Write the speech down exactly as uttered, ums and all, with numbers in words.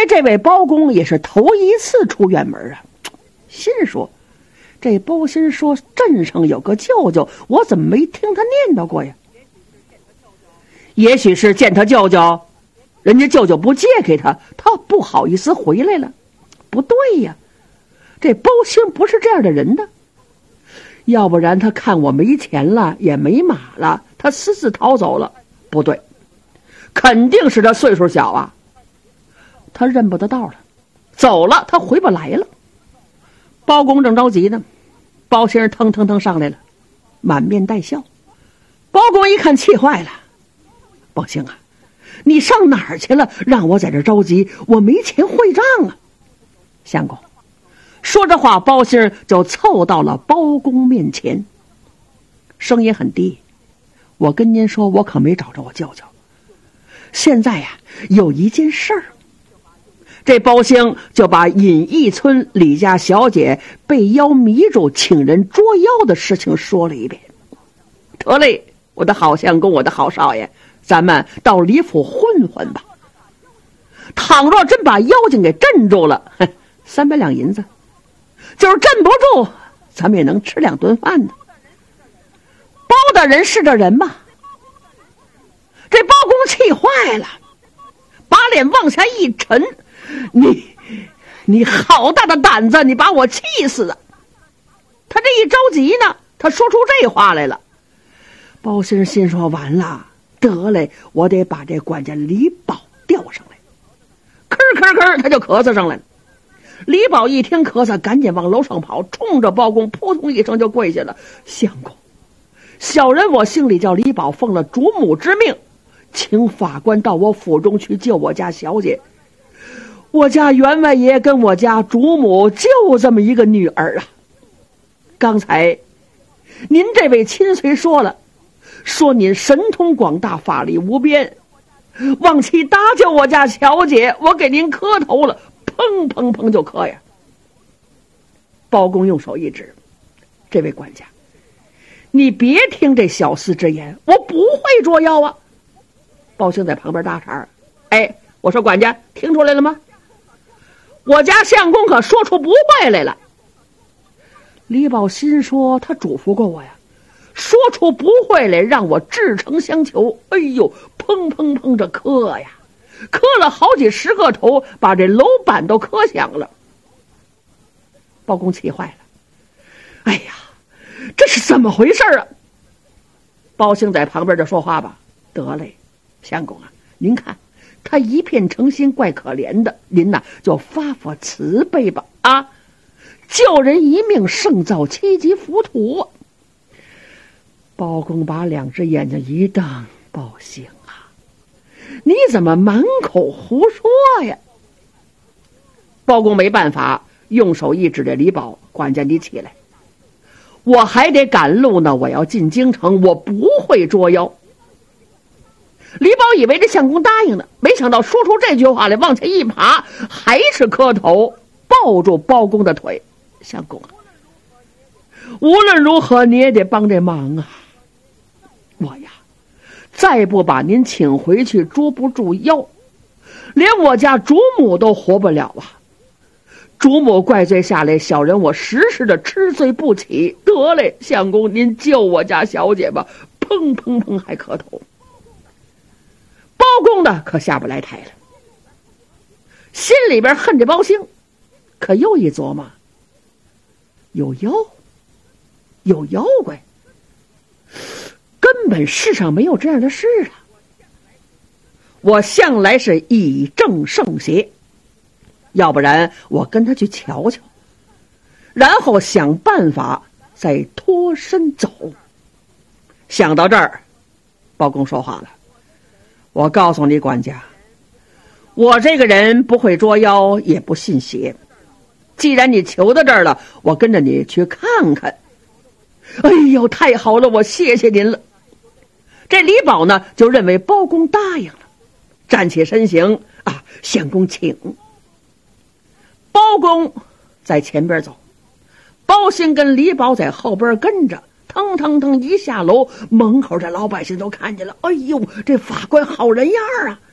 为这位包公也是头一次出远门啊，心说这包心说镇上有个舅舅，我怎么没听他念叨过呀？也许是见他舅舅，人家舅舅不借给他，他不好意思回来了。不对呀，这包兴不是这样的人呢。要不然他看我没钱了，也没马了，他私自逃走了。不对，肯定是他岁数小啊，他认不得道了，走了他回不来了。包公正着急呢，包先生腾腾腾上来了，满面带笑。包公一看气坏了，包兴啊，你上哪儿去了？让我在这着急，我没钱汇账啊。相公说着话，包兴就凑到了包公面前，声音很低，我跟您说，我可没找着我舅舅。现在呀、啊，有一件事儿。这包兴就把隐逸村李家小姐被妖迷住请人捉妖的事情说了一遍。得嘞，我的好相公，我的好少爷，咱们到李府混混吧。倘若真把妖精给镇住了，三百两银子，就是镇不住，咱们也能吃两顿饭呢。包大人是这人吗？这包公气坏了，把脸往下一沉，你你好大的胆子，你把我气死了。他这一着急呢，他说出这话来了。包先生心说完了，得嘞，我得把这管家李宝调上来。吭吭吭，他就咳嗽上来了。李宝一听咳嗽，赶紧往楼上跑，冲着包公扑通一声就跪下了。相公，小人我姓李，叫李宝，奉了主母之命，请法官到我府中去救我家小姐。我家员外爷跟我家主母就这么一个女儿啊。刚才您这位亲随说了，说您神通广大，法力无边，望其搭救我家小姐，我给您磕头了。砰砰砰就磕呀。包公用手一指，这位管家，你别听这小厮之言，我不会捉妖啊。包兴在旁边搭茬，哎，我说管家，听出来了吗？我家相公可说出不会来了。李宝心说，他嘱咐过我呀，说出不会来，让我至诚相求。哎呦，砰砰砰这磕呀，磕了好几十个头，把这楼板都磕响了。包公气坏了，哎呀，这是怎么回事啊？包兴在旁边就说话吧，得嘞，相公啊，您看他一片诚心，怪可怜的，您呐就发发慈悲吧啊！救人一命胜造七级浮屠。包公把两只眼睛一瞪，包兴啊，你怎么满口胡说呀？包公没办法，用手一指着李宝，管家你起来，我还得赶路呢，我要进京城，我不会捉妖。李宝以为这相公答应了，没想到说出这句话来，往前一爬，还是磕头抱住包公的腿。相公啊，无论如何你也得帮这忙啊！我呀，再不把您请回去，捉不住妖，连我家主母都活不了啊！主母怪罪下来，小人我时时的吃罪不起。得嘞，相公您救我家小姐吧！砰砰砰还磕头。包公的可下不来台了，心里边恨着包兴，可又一琢磨，有妖，有妖怪，根本世上没有这样的事啊！我向来是以正胜邪，要不然我跟他去瞧瞧，然后想办法再脱身走。想到这儿，包公说话了，我告诉你管家，我这个人不会捉妖，也不信邪。既然你求到这儿了，我跟着你去看看。哎呦，太好了，我谢谢您了。这李宝呢，就认为包公答应了，站起身形啊，相公请。包公在前边走，包兴跟李宝在后边跟着，腾腾腾一下楼，门口这老百姓都看见了，哎呦，这法官好人样啊！